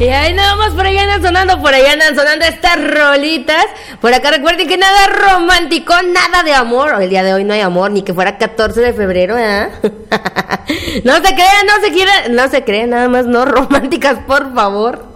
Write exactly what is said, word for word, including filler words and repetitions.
Y ahí nada más por ahí andan sonando, por ahí andan sonando estas rolitas. Por acá recuerden que nada romántico, nada de amor. El día de hoy no hay amor, ni que fuera catorce de febrero, ¿eh? No se crean, no se quieran, no se crean, nada más no románticas, por favor.